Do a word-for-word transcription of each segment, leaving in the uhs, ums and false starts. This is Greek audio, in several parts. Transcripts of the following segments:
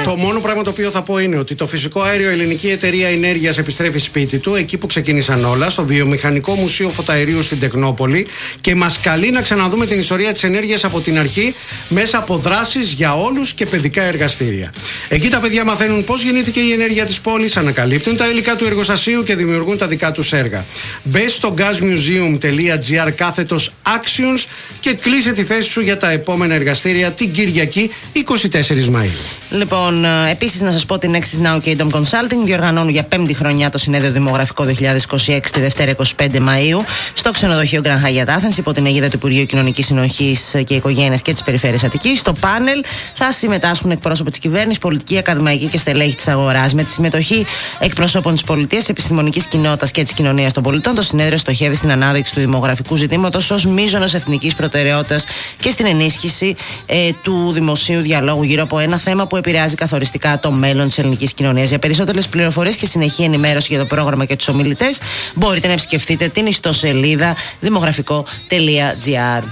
Το μόνο πράγμα το οποίο θα πω είναι ότι το φυσικό αέριο Ελληνική Εταιρεία Ενέργειας επιστρέφει σπίτι του, εκεί που ξεκίνησαν όλα, στο Βιομηχανικό Μουσείο Φωταερίου στην Τεκνόπολη, και μας καλεί να ξαναδούμε την ιστορία της ενέργειας από την αρχή μέσα από δράσεις για όλους και παιδικά εργαστήρια. Εκεί τα παιδιά μαθαίνουν πώς γεννήθηκε η ενέργεια της πόλης, ανακαλύπτουν τα υλικά του εργοστασίου και δημιουργούν τα δικά τους έργα. Μπες στο gasmuseum.gr κάθετος actions και κλείσε τη θέση σου για τα επόμενα εργαστήρια την Κυριακή είκοσι τέσσερις Μαΐου. Λοιπόν, επίσης να σας πω την Nextis Now και η Dom Consulting διοργανώνουν για πέμπτη χρονιά το συνέδριο Δημογραφικό δύο χιλιάδες είκοσι έξι τη Δευτέρα είκοσι πέντε Μαΐου στο ξενοδοχείο Grand Hyatt Athens υπό την αιγίδα του Υπουργείου Κοινωνικής Συνοχής και Οικογένειας και της Περιφέρειας Αττικής. Στο πάνελ θα συμμετάσχουν εκπρόσωποι της κυβέρνησης, πολιτικοί, ακαδημαϊκοί και στελέχη της αγοράς. Με τη συμμετοχή εκπροσώπων της πολιτείας, επιστημονικής κοινότητας και της κοινωνίας των πολιτών, το συνέδριο στοχεύει στην ανάδειξη του δημογραφικού ζητήματος ως μείζωνος εθνικής προτεραιότητας και στην ενίσχυση ε, του δημοσίου διαλόγου γύρω από ένα θέμα που επηρεάζει καθοριστικά το μέλλον της ελληνικής κοινωνίας. Για περισσότερες πληροφορίες και συνεχή ενημέρωση για το πρόγραμμα και τους ομιλητές, μπορείτε να επισκεφτείτε την ιστοσελίδα δημογραφικό τελεία gr.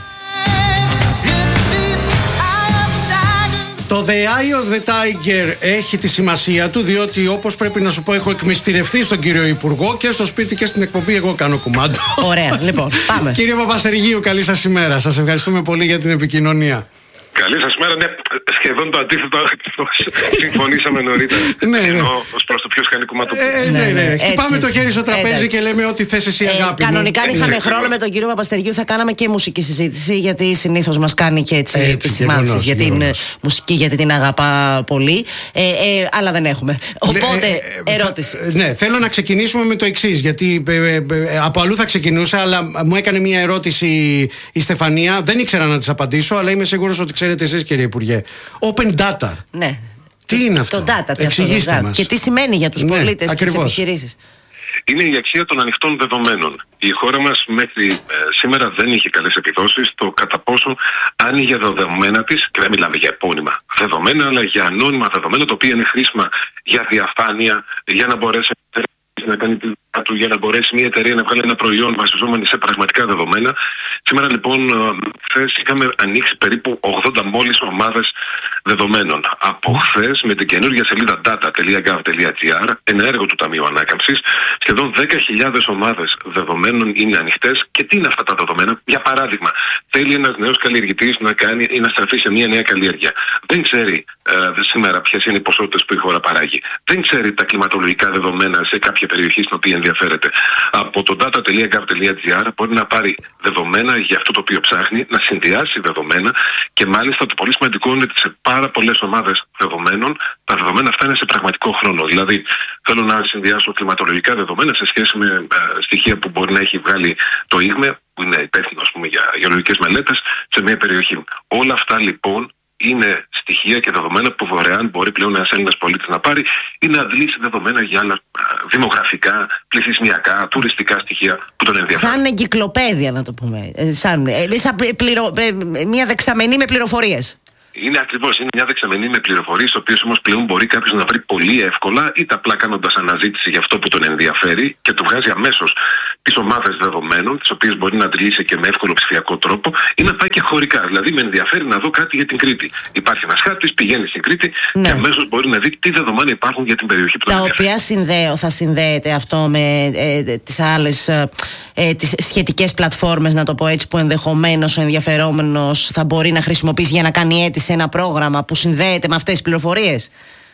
Το The Eye of the Tiger έχει τη σημασία του, διότι όπως πρέπει να σου πω, έχω εκμυστηρευτεί στον κύριο Υπουργό και στο σπίτι και στην εκπομπή. Εγώ κάνω κουμάντο. Ωραία, λοιπόν, πάμε. Κύριε Παπαστεργίου, καλή σας ημέρα. Σας ευχαριστούμε πολύ για την επικοινωνία. Καλή σας μέρα, ναι, σχεδόν το αντίθετο συμφωνήσαμε νωρίτερα. Ναι, ναι. Ως προς το ποιος κάνει κομμάτι. Ε, ναι, ναι. Χτυπάμε το χέρι στο τραπέζι και λέμε ό,τι θες εσύ, αγάπη. Κανονικά, αν είχαμε χρόνο με τον κύριο Παπαστεργίου, θα κάναμε και μουσική συζήτηση, γιατί συνήθως μας κάνει και έτσι επισημάνσεις για την μουσική, γιατί την αγαπά πολύ. Αλλά δεν έχουμε. Οπότε, ερώτηση. Ναι, θέλω να ξεκινήσουμε με το εξής, γιατί από αλλού θα ξεκινούσα, αλλά μου έκανε μια ερώτηση η Στεφανία. Δεν ήξερα να της απαντήσω, αλλά είμαι σίγουρος ότι ξέρετε εσείς, κύριε Υπουργέ. Open data. Ναι. Τι είναι αυτό? Το data, εξηγήστε αυτό, μας. Και τι σημαίνει για τους ναι, πολίτες ακριβώς. και τις επιχειρήσεις. Είναι η αξία των ανοιχτών δεδομένων. Η χώρα μας μέχρι ε, σήμερα δεν είχε καλές επιδόσεις στο κατά πόσο άνοιγε δεδομένα της, και δεν μιλάμε για επώνυμα δεδομένα, αλλά για ανώνυμα δεδομένα, τα οποία είναι χρήσιμα για διαφάνεια, για να μπορέσει να κάνει τη δουλειά του, για να μπορέσει μια εταιρεία να βγάλει ένα προϊόν βασιζόμενη σε πραγματικά δεδομένα. Σήμερα λοιπόν, χθες είχαμε ανοίξει περίπου ογδόντα μόλις ομάδες δεδομένων. Από χθες, με την καινούργια σελίδα data τελεία gov τελεία gr, ένα έργο του Ταμείου Ανάκαμψης, σχεδόν δέκα χιλιάδες ομάδες δεδομένων είναι ανοιχτές. Και τι είναι αυτά τα δεδομένα? Για παράδειγμα, θέλει ένας νέος καλλιεργητής να κάνει ή να στραφεί σε μια νέα καλλιέργεια. Δεν ξέρει ε, σήμερα ποιες είναι οι ποσότητες που η χώρα παράγει. Δεν ξέρει τα κλιματολογικά δεδομένα σε κάποια περιοχή στην οποία ενδιαφέρεται. Από το data τελεία gov τελεία gr μπορεί να πάρει δεδομένα για αυτό το οποίο ψάχνει, να συνδυάσει δεδομένα, και μάλιστα το πολύ σημαντικό είναι ότι σε πάρα πολλές ομάδες δεδομένων τα δεδομένα αυτά είναι σε πραγματικό χρόνο. Δηλαδή, θέλω να συνδυάσω κλιματολογικά δεδομένα σε σχέση με ε, στοιχεία που μπορεί να έχει βγάλει το ΙΓΜΕ, που είναι υπεύθυνο, ας πούμε, για γεωλογικές μελέτες σε μια περιοχή. Όλα αυτά λοιπόν είναι στοιχεία και δεδομένα που δωρεάν μπορεί πλέον ένας Έλληνας πολίτης να πάρει ή να αντλήσει δεδομένα για άλλα δημογραφικά, πληθυσμιακά, τουριστικά στοιχεία που τον ενδιαφέρουν. Σαν εγκυκλοπαίδεια, να το πούμε. Σαν, σαν πληρο, μια δεξαμενή με πληροφορίες. Είναι ακριβώς, είναι μια δεξαμενή με πληροφορίες, τις οποίες όμως πλέον μπορεί κάποιος να βρει πολύ εύκολα, είτε απλά κάνοντας αναζήτηση για αυτό που τον ενδιαφέρει και του βγάζει αμέσως τις ομάδες δεδομένων, τις οποίες μπορεί να αντιλήσει και με εύκολο ψηφιακό τρόπο, ή να πάει και χωρικά. Δηλαδή, με ενδιαφέρει να δω κάτι για την Κρήτη. Υπάρχει ένας χάρτης, πηγαίνει στην Κρήτη, ναι, και αμέσως μπορεί να δει τι δεδομένα υπάρχουν για την περιοχή που τον ενδιαφέρει. Τα οποία συνδέω, θα συνδέεται αυτό με ε, τις άλλες ε, τις σχετικές πλατφόρμες, να το πω έτσι, που ενδεχομένως ο ενδιαφερόμενος θα μπορεί να χρησιμοποιήσει για να κάνει αίτηση σε ένα πρόγραμμα που συνδέεται με αυτές τις πληροφορίες.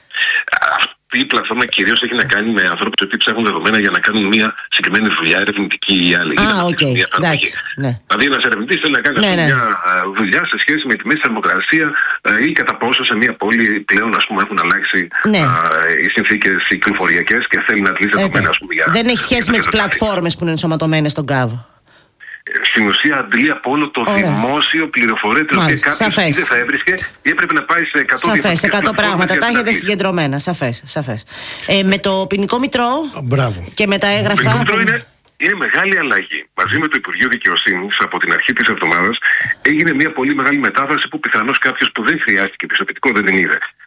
Αυτή η πλατφόρμα κυρίως έχει να κάνει με ανθρώπους που ψάχνουν δεδομένα για να κάνουν μια συγκεκριμένη δουλειά, ερευνητική ή άλλη. Α, οκ. Εντάξει. Ναι. Δηλαδή, ένας ερευνητής θέλει να κάνει ναι, ναι. μια δουλειά σε σχέση με τη μέση θερμοκρασία ή κατά πόσο σε μια πόλη πλέον, ας πούμε, έχουν αλλάξει ναι. α, οι συνθήκες κυκλοφοριακές και θέλει να αντλήσει δεδομένα. Δεν έχει σχέση με τις πλατφόρμες που είναι ενσωματωμένες στον γκάβο. Στην ουσία αντλεί από όλο το Ωραία. δημόσιο πληροφορία, την οποία κάποιος είτε θα έβρισκε ή έπρεπε να πάει σε εκατό Σαφές, σε εκατό πράγματα. Τα έχετε συγκεντρωμένα. Σαφές, σαφές. Ε, με το ποινικό μητρό Μπράβο. και με τα έγγραφα. Το ποινικό μητρό είναι, είναι μεγάλη αλλαγή. Μαζί με το Υπουργείο Δικαιοσύνης, από την αρχή της εβδομάδας, έγινε μια πολύ μεγάλη μετάβαση που πιθανώς κάποιος που δεν χρειάστηκε πιστοποιητικό δεν την είδε.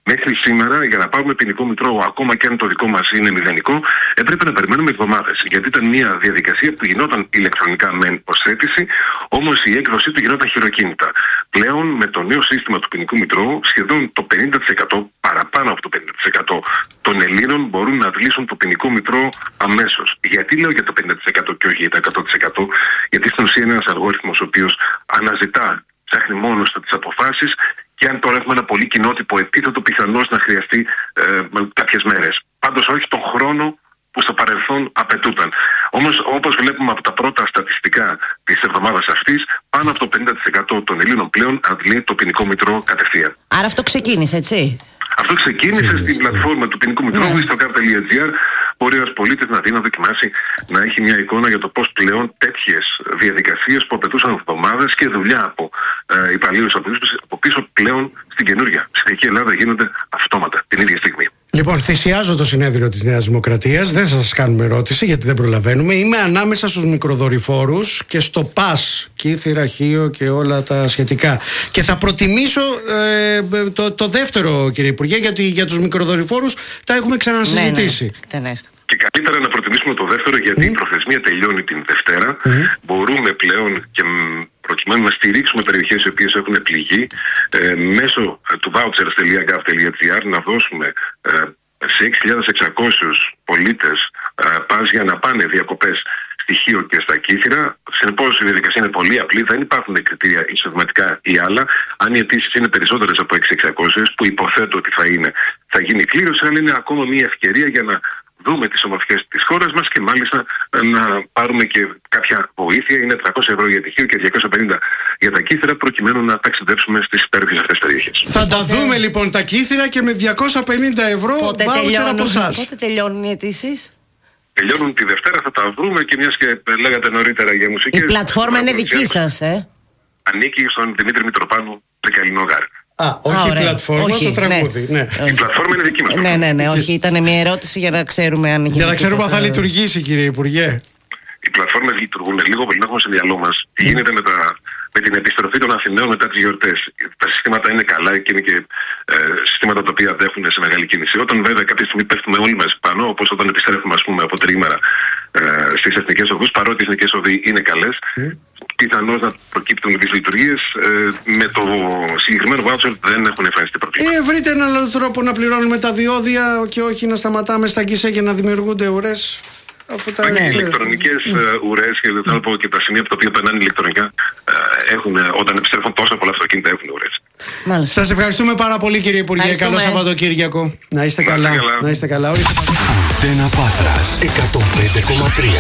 Μέχρι σήμερα, για να πάρουμε ποινικό μητρό, ακόμα και αν το δικό μας είναι μηδενικό, έπρεπε να περιμένουμε εβδομάδες. Γιατί ήταν μια διαδικασία που γινόταν ηλεκτρονικά μεν ως αίτηση, όμως η έκδοσή του γινόταν χειροκίνητα. Πλέον, με το νέο σύστημα του ποινικού μητρώου, σχεδόν το πενήντα τοις εκατό, παραπάνω από το πενήντα τοις εκατό των Ελλήνων μπορούν να αντλήσουν το ποινικό μητρό αμέσως. Γιατί λέω για το πενήντα τοις εκατό και όχι για το εκατό τοις εκατό? Γιατί στην ουσία είναι ένας αλγόριθμος ο οποίος αναζητά, ψάχνει μόνος του τις αποφάσεις. Και αν τώρα έχουμε ένα πολύ κοινότυπο επίθετο, πιθανώς να χρειαστεί ε, κάποιες μέρες. Πάντως όχι τον χρόνο που στο παρελθόν απαιτούταν. Όμως, όπως βλέπουμε από τα πρώτα στατιστικά της εβδομάδας αυτής, πάνω από το πενήντα τοις εκατό των Ελλήνων πλέον αντλεί το ποινικό μητρό κατευθείαν. Άρα αυτό ξεκίνησε, έτσι? Αυτό ξεκίνησε mm. στην πλατφόρμα του ποινικού μητρώου, yeah. στο gov τελεία gr. Μπορεί ένας πολίτης να δει, να δοκιμάσει, να έχει μια εικόνα για το πώς πλέον τέτοιες διαδικασίες που απαιτούσαν εβδομάδες και δουλειά από ε, υπαλλήλους από πίσω πλέον στην καινούργια ψηφιακή Ελλάδα γίνονται αυτόματα την ίδια στιγμή. Λοιπόν, θυσιάζω το συνέδριο της Νέας Δημοκρατίας. Δεν θα σας κάνουμε ερώτηση γιατί δεν προλαβαίνουμε. Είμαι ανάμεσα στους μικροδορυφόρους και στο ΠΑΣ, Κύθυρα, Χίο και όλα τα σχετικά. Και θα προτιμήσω ε, το, το δεύτερο, κύριε Υπουργέ, γιατί για τους μικροδορυφόρους τα έχουμε ξανασυζητήσει. Ναι, ναι. Και καλύτερα να προτιμήσουμε το δεύτερο, γιατί mm. η προθεσμία τελειώνει την Δευτέρα. Mm. Μπορούμε πλέον και προκειμένου να στηρίξουμε περιοχές οι οποίες έχουν πληγεί ε, μέσω του vouchers τελεία gov τελεία gr να δώσουμε ε, σε έξι χιλιάδες εξακόσιους πολίτες ε, πας για να πάνε διακοπές στη Χίο και στα Κύθυρα. Συνεπώς η διαδικασία είναι πολύ απλή, δεν υπάρχουν κριτήρια εισοδηματικά ή άλλα. Αν οι αιτήσεις είναι περισσότερες από έξι χιλιάδες εξακόσιες, που υποθέτω ότι θα είναι, θα γίνει κλήρωση, αλλά είναι ακόμα μια ευκαιρία για να δούμε τις ομορφιές της χώρας μας και μάλιστα να πάρουμε και κάποια βοήθεια. Είναι τριακόσια ευρώ για τη Χίο και διακόσια πενήντα για τα Κύθυρα, προκειμένου να ταξιδέψουμε στις υπέροχες αυτές περιοχές. Θα τα δούμε λοιπόν τα Κύθυρα και με διακόσια πενήντα ευρώ βάουτσερ από εσάς. Πότε τελειώνουν οι αιτήσεις? Τελειώνουν τη Δευτέρα, θα τα βρούμε, και μιας και λέγατε νωρίτερα για μουσικές. Η πλατφόρμα είναι δική σας, ε? Ανήκει στον Δημήτρη Μητροπάνου Τρικαλινόγαρ. Α, όχι η πλατφόρμα, όχι, το τραγούδι. Ναι. Ναι. Η πλατφόρμα είναι δική μας. Ναι, ναι, ναι, όχι, ήταν μια ερώτηση για να ξέρουμε αν Για να ξέρουμε αν θα λειτουργήσει, κύριε Υπουργέ. Οι πλατφόρμες λειτουργούν λίγο πολύ, να έχουμε στο μυαλό μας τι γίνεται με, τα, με την επιστροφή των Αθηναίων μετά τις γιορτές. Τα συστήματα είναι καλά και είναι και ε, συστήματα τα οποία αντέχουν σε μεγάλη κίνηση. Όταν βέβαια κάποια στιγμή πέφτουμε όλοι μας πάνω, όπως όταν επιστρέφουμε ας πούμε από τριήμερα ε, στις εθνικές οδούς, παρότι οι εθνικές οδοί είναι καλές, mm. πιθανώς να προκύπτουν τις λειτουργίες ε, με το συγκεκριμένο voucher δεν έχουν εμφανιστεί προβλήματα. Ε, βρείτε έναν άλλο τρόπο να πληρώνουμε τα διόδια και όχι να σταματάμε στα γκισέ και να δημιουργούνται ουρές. Αφού τα ναι. Οι ηλεκτρονικές uh, ουρές και, θα πω, και τα σημεία από τα οποία περνάνε ηλεκτρονικά uh, έχουν, όταν επιστρέφουν τόσα πολλά αυτοκίνητα έχουν ουρές. Σας ευχαριστούμε πάρα πολύ, κύριε Υπουργέ. Καλό Σαββατοκύριακο. Να είστε να καλά. καλά. Να είστε καλά. Αντένα Πάτρας εκατόν πέντε κόμμα τρία.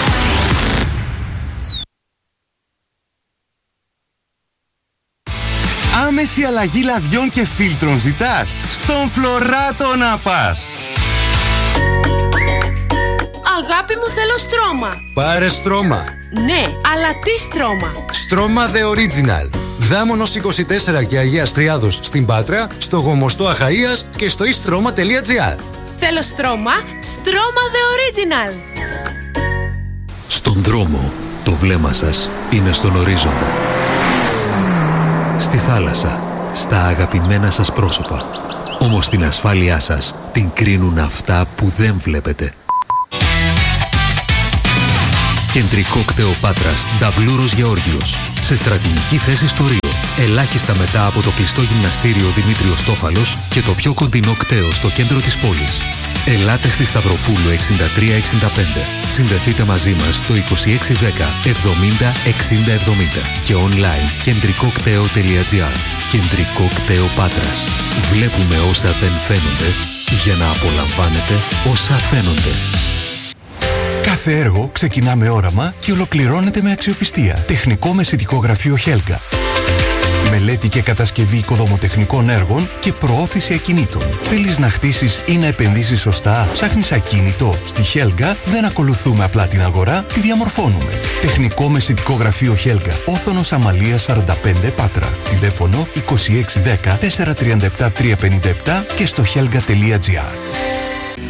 Άμεση αλλαγή λαδιών και φίλτρων ζητάς? Στον Φλωράτο να πας. Αγάπη μου, θέλω στρώμα. Πάρε στρώμα. Ναι, αλλά τι στρώμα? Στρώμα The Original. Δάμονος είκοσι τέσσερα και Αγίας Τριάδος στην Πάτρα, στο Γομοστό Αχαΐας και στο e-stroma τελεία gr. Θέλω στρώμα, στρώμα The Original. Στον δρόμο, το βλέμμα σας είναι στον ορίζοντα. Στη θάλασσα, στα αγαπημένα σας πρόσωπα. Όμως την ασφάλειά σας την κρίνουν αυτά που δεν βλέπετε. Κεντρικό κτέο Πάτρας, Νταβλούρος Γεώργιος. Σε στρατηγική θέση στο Ρίο. Ελάχιστα μετά από το κλειστό γυμναστήριο Δημήτριος Τόφαλος και το πιο κοντινό κτέο στο κέντρο της πόλης. Ελάτε στη Σταυροπούλου εξήντα τρία εξήντα πέντε. Συνδεθείτε μαζί μας στο είκοσι έξι δέκα εβδομήντα εξήντα εβδομήντα και online κεντρικό κτέο τελεία gr. Κεντρικό κτέο Πάτρας. Βλέπουμε όσα δεν φαίνονται για να απολαμβάνετε όσα φαίνονται. Κάθε έργο ξεκινά με όραμα και ολοκληρώνεται με αξιοπιστία. Τεχνικό μεσητικό γραφείο Χέλγα. Μελέτη και κατασκευή οικοδομοτεχνικών έργων και προώθηση ακινήτων. Θέλεις να χτίσεις ή να επενδύσεις σωστά? Ψάχνεις ακίνητο? Στη Χέλγα δεν ακολουθούμε απλά την αγορά, τη διαμορφώνουμε. Τεχνικό μεσητικό γραφείο Χέλγα. Όθωνος Αμαλίας σαράντα πέντε Πάτρα. Τηλέφωνο είκοσι έξι δέκα τετρακόσια τριάντα επτά τριακόσια πενήντα επτά και στο χέλγα τελεία gr.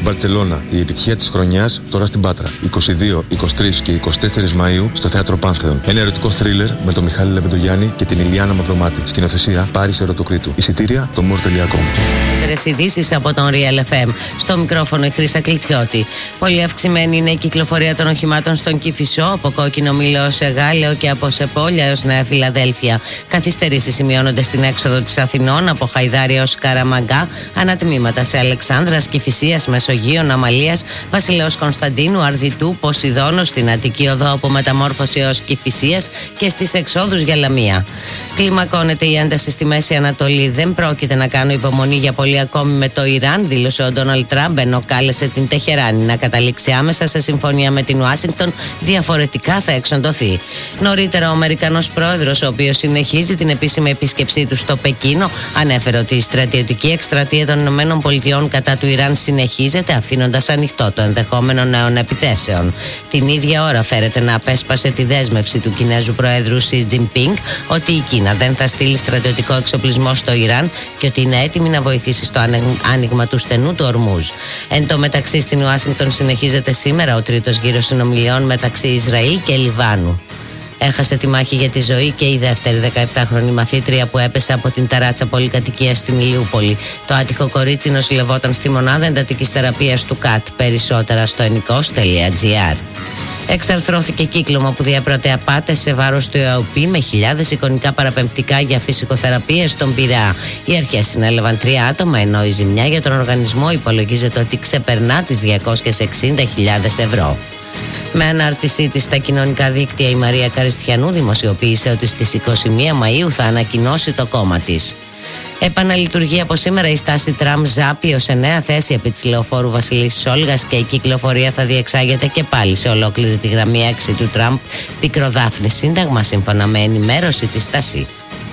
Μπαρτσελώνα, η επιτυχία της χρονιάς τώρα στην Πάτρα. είκοσι δύο, είκοσι τρία και είκοσι τέσσερα Μαΐου στο Θέατρο Πάνθεον. Ένα ερωτικό θρίλερ με τον Μιχάλη Λεβεντογιάννη και την Ηλιάνα Μαυρομάτη. Σκηνοθεσία Πάρης Ερωτοκρίτου. Εισιτήρια το μορ τελεία κομ. Ειδήσεις από τον Real εφ εμ. Στο μικρόφωνο η Χρύσα Κλιτσιώτη. Πολύ αυξημένη είναι η κυκλοφορία των οχημάτων στον Κηφισό, από Κόκκινο Μήλο έως Εγάλεο και από Σεπόλια έως Νέα Φιλαδέλφια. Καθυστερήσεις σημειώνονται στην έξοδο της Αθηνών, από Χαϊδάρια έως Καραμαγκά, ανατμήματα σε Αλεξάνδρας, Κηφισίας, Μεσογείων, Αμαλίας, Βασιλέως Κωνσταντίνου, Αρδιτού, Ποσειδώνος, στην Αττική Οδό από Μεταμόρφωση έως Κηφισίας και στις εξόδους για Λαμία. Κλιμακώνεται η ένταση στη Μέση Ανατολή. Δεν πρόκειται να κάνω υπομονή για πολύ ακόμη με το Ιράν, δήλωσε ο Ντόναλντ Τραμπ, ενώ κάλεσε την Τεχεράνη να καταλήξει άμεσα σε συμφωνία με την Ουάσιγκτον, διαφορετικά θα εξοντωθεί. Νωρίτερα, ο Αμερικανός πρόεδρος, ο οποίος συνεχίζει την επίσημη επίσκεψή του στο Πεκίνο, ανέφερε ότι η στρατιωτική εκστρατεία των ΗΠΑ κατά του Ιράν συνεχίζεται, αφήνοντας ανοιχτό το ενδεχόμενο νέων επιθέσεων. Την ίδια ώρα φέρεται να απέσπασε τη δέσμευση του Κινέζου Προέδρου Σι Τζινπίνγκ ότι η Κίνα δεν θα στείλει στρατιωτικό εξοπλισμό στο Ιράν και ότι είναι έτοιμη να βοηθήσει στο άνοιγμα του στενού του Ορμούζ. Εν τω μεταξύ, στην Ουάσιγκτον συνεχίζεται σήμερα ο τρίτος γύρος συνομιλιών μεταξύ Ισραήλ και Λιβάνου. Έχασε τη μάχη για τη ζωή και η δεύτερη δεκαεπτάχρονη μαθήτρια που έπεσε από την ταράτσα πολυκατοικίας στην Ηλιούπολη. Το άτυχο κορίτσι νοσηλευόταν στη μονάδα εντατικής θεραπείας του ΚΑΤ. Περισσότερα στο ενικός τελεία τζι άρ. Εξαρθρώθηκε κύκλωμα που διαπράττει απάτες σε βάρος του ΕΟΠΗ με χιλιάδες εικονικά παραπεμπτικά για φυσικοθεραπείες στον Πειραιά. Οι αρχές συνέλαβαν τρία άτομα, ενώ η ζημιά για τον οργανισμό υπολογίζεται ότι ξεπερνά τις διακόσιες εξήντα χιλιάδες ευρώ. Με ανάρτησή της στα κοινωνικά δίκτυα, η Μαρία Καριστιανού δημοσιοποίησε ότι στις είκοσι μία Μαΐου θα ανακοινώσει το κόμμα της. Επαναλειτουργεί από σήμερα η στάση Τραμ Ζάπιο σε νέα θέση επί της λεωφόρου Βασιλής Σόλγας και η κυκλοφορία θα διεξάγεται και πάλι σε ολόκληρη τη γραμμή έξι του Τραμπ, Πικροδάφνη Σύνταγμα, σύμφωνα με ενημέρωση της Στασί.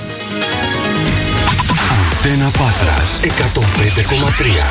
Αντένα Πάτρας εκατόν πέντε κόμμα τρία.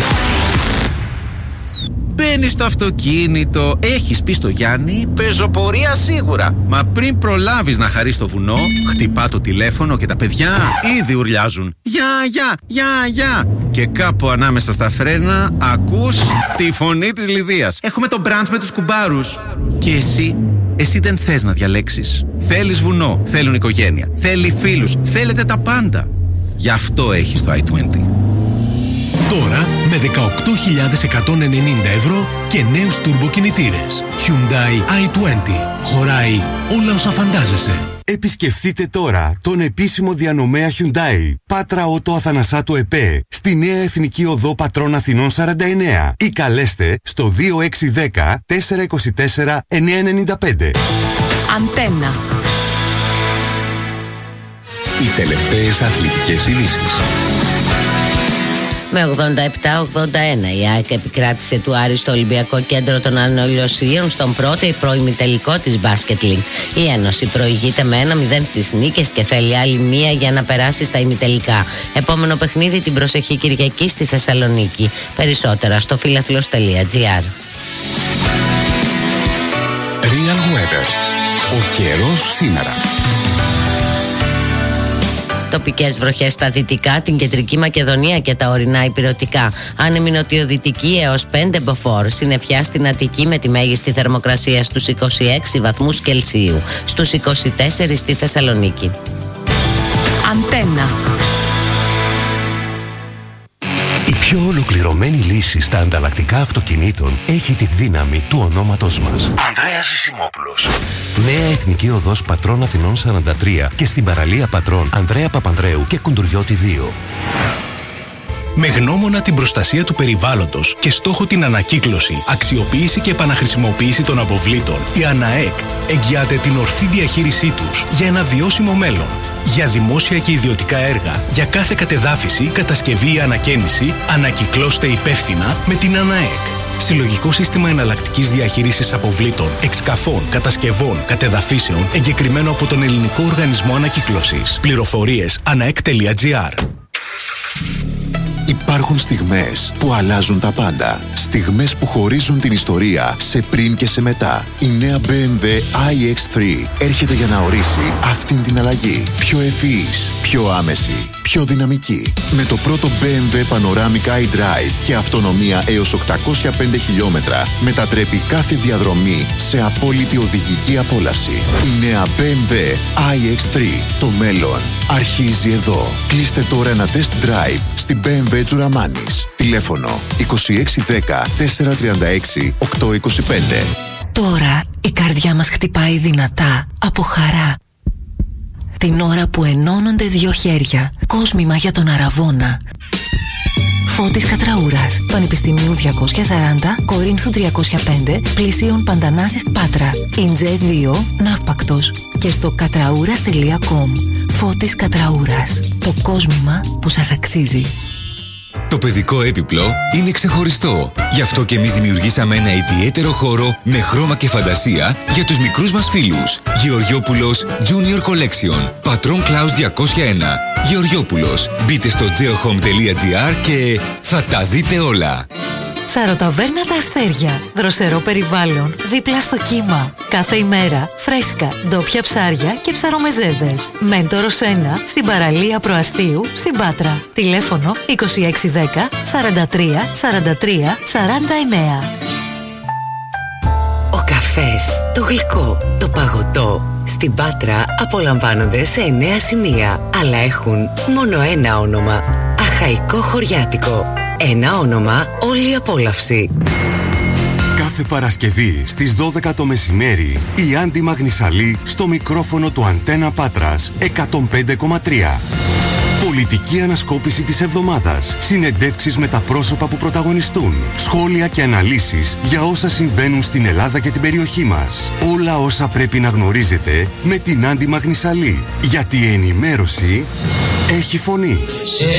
Μπαίνεις στο αυτοκίνητο, έχεις πει στο Γιάννη, πεζοπορία σίγουρα. Μα πριν προλάβεις να χαρείς το βουνό, χτυπά το τηλέφωνο και τα παιδιά ήδη ουρλιάζουν. Γεια, γεια, γεια, γεια. Και κάπου ανάμεσα στα φρένα ακούς τη φωνή της Λιδίας. Έχουμε το μπραντς με τους κουμπάρους. Και εσύ, εσύ δεν θες να διαλέξεις. Θέλεις βουνό, θέλουν οικογένεια, θέλει φίλους, θέλετε τα πάντα. Γι' αυτό έχεις το άι είκοσι. Τώρα με δεκαοκτώ χιλιάδες εκατόν ενενήντα ευρώ και νέους τουρμποκινητήρες. Hyundai άι είκοσι. Χωράει όλα όσα φαντάζεσαι. Επισκεφτείτε τώρα τον επίσημο διανομέα Hyundai Πάτρα Ότο Αθανασάτου ΕΠΕ στη Νέα Εθνική Οδό Πατρών Αθηνών σαράντα εννέα ή καλέστε στο δύο έξι ένα μηδέν τέσσερα δύο τέσσερα εννιά εννιά πέντε. Αντένα. Οι τελευταίες αθλητικές ειδήσεις. Με ογδόντα επτά ογδόντα ένα η ΑΕΚ επικράτησε του Άρη στο Ολυμπιακό Κέντρο των Ανολιοσίων στον πρώτο ημιτελικό της Basket League. Η Ένωση προηγείται με ένα μηδέν στις νίκες και θέλει άλλη μία για να περάσει στα ημιτελικά. Επόμενο παιχνίδι την προσεχή Κυριακή στη Θεσσαλονίκη. Περισσότερα στο φιλαθλός τελεία τζι άρ. Real Weather. Ο καιρός σήμερα. Τοπικές βροχές στα δυτικά, την κεντρική Μακεδονία και τα ορεινά ηπειρωτικά. Άνεμη νοτιοδυτική έως πέντε μποφόρ. Συννεφιά στην Αττική με τη μέγιστη θερμοκρασία στους είκοσι έξι βαθμούς Κελσίου. Στους είκοσι τέσσερα στη Θεσσαλονίκη. Αντένα. Η πιο ολοκληρωμένη λύση στα ανταλλακτικά αυτοκινήτων έχει τη δύναμη του ονόματός μας. Ανδρέας Ζησιμόπουλος. Νέα Εθνική Οδός Πατρών Αθηνών σαράντα τρία και στην παραλία Πατρών Ανδρέα Παπανδρέου και Κουντουριώτη δύο. Με γνώμονα την προστασία του περιβάλλοντος και στόχο την ανακύκλωση, αξιοποίηση και επαναχρησιμοποίηση των αποβλήτων, η ΑΝΑΕΚ εγγυάται την ορθή διαχείρισή τους για ένα βιώσιμο μέλλον. Για δημόσια και ιδιωτικά έργα, για κάθε κατεδάφιση, κατασκευή ή ανακαίνιση, ανακυκλώστε υπεύθυνα με την ΑΝΑΕΚ. Συλλογικό σύστημα εναλλακτικής διαχείρισης αποβλήτων, εξκαφών, κατασκευών, κατεδαφίσεων, εγκεκριμένο από τον Ελληνικό Οργανισμό Ανακύκλωσης. Πληροφορίες αναεκ τελεία τζι άρ. Υπάρχουν στιγμές που αλλάζουν τα πάντα. Στιγμές που χωρίζουν την ιστορία σε πριν και σε μετά. Η νέα μπι εμ ντάμπλιου άι εξ θρι έρχεται για να ορίσει αυτήν την αλλαγή. Πιο ευφυής, πιο άμεση, πιο δυναμική. Με το πρώτο μπι εμ ντάμπλιου Panoramic iDrive και αυτονομία έως οκτακόσια πέντε χιλιόμετρα μετατρέπει κάθε διαδρομή σε απόλυτη οδηγική απόλαυση. Η νέα μπι εμ ντάμπλιου άι εξ τρία. Το μέλλον αρχίζει εδώ. Κλείστε τώρα ένα test drive στην μπι εμ ντάμπλιου Τζουραμάνης. Τηλέφωνο είκοσι έξι δέκα τετρακόσια τριάντα έξι οκτακόσια είκοσι πέντε. Τώρα η καρδιά μας χτυπάει δυνατά από χαρά. Την ώρα που ενώνονται δύο χέρια. Κόσμημα για τον Αραβώνα. Φώτης Κατραούρας. Πανεπιστημίου διακόσια σαράντα, Κορίνθου τριακόσια πέντε, πλησίων Παντανάσης Πάτρα. Ιντζετ δύο, Ναύπακτος. Και στο κατραούρας τελεία κομ. Φώτης Κατραούρας. Το κόσμημα που σας αξίζει. Το παιδικό έπιπλο είναι ξεχωριστό. Γι' αυτό και εμείς δημιουργήσαμε ένα ιδιαίτερο χώρο με χρώμα και φαντασία για τους μικρούς μας φίλους. Γεωργιόπουλος Junior Collection. Πατρών Κλάους διακόσια ένα. Γεωργιόπουλος. Μπείτε στο geohome τελεία gr και θα τα δείτε όλα. Ψαροταβέρνα Τα Αστέρια. Δροσερό περιβάλλον, δίπλα στο κύμα. Κάθε ημέρα φρέσκα, ντόπια ψάρια και ψαρομεζέδες. Μέντορος ένα, στην παραλία Προαστίου, στην Πάτρα. Τηλέφωνο είκοσι έξι δέκα σαράντα τρία σαράντα τρία σαράντα εννέα. Ο καφές, το γλυκό, το παγωτό στην Πάτρα απολαμβάνονται σε εννέα σημεία, αλλά έχουν μόνο ένα όνομα. Αχαϊκό Χωριάτικο. Ένα όνομα, όλη η απόλαυση. Κάθε Παρασκευή στις δώδεκα το μεσημέρι η Άντι Μαγνησαλή στο μικρόφωνο του Αντένα Πάτρας εκατόν πέντε κόμμα τρία. Πολιτική ανασκόπηση της εβδομάδας. Συνεντεύξεις με τα πρόσωπα που πρωταγωνιστούν. Σχόλια και αναλύσεις για όσα συμβαίνουν στην Ελλάδα και την περιοχή μας. Όλα όσα πρέπει να γνωρίζετε με την Άντι Μαγνησαλή. Γιατί η ενημέρωση έχει φωνή.